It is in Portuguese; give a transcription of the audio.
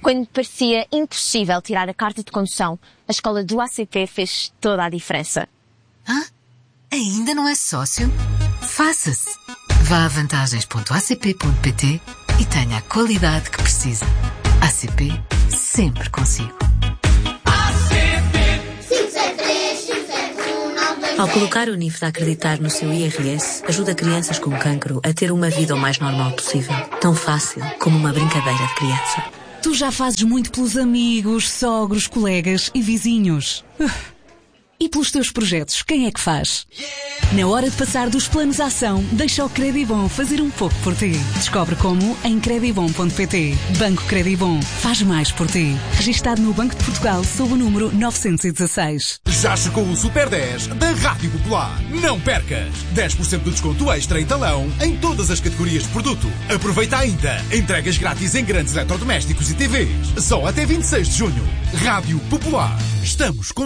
Quando parecia impossível tirar a carta de condução, a escola do ACP fez toda a diferença. Hã? Ainda não é sócio? Faça-se! Vá a vantagens.acp.pt e tenha a qualidade que precisa. ACP, sempre consigo. Ao colocar o NIF de acreditar no seu IRS, ajuda crianças com cancro a ter uma vida o mais normal possível. Tão fácil como uma brincadeira de criança. Tu já fazes muito pelos amigos, sogros, colegas e vizinhos. E pelos teus projetos, quem é que faz? Na hora de passar dos planos à ação, deixa o Credibom fazer um pouco por ti. Descobre como em credibom.pt. Banco Credibom. Faz mais por ti. Registado no Banco de Portugal sob o número 916. Já chegou o Super 10 da Rádio Popular. Não percas! 10% de desconto extra em talão em todas as categorias de produto. Aproveita ainda. Entregas grátis em grandes eletrodomésticos e TVs. Só até 26 de junho. Rádio Popular. Estamos com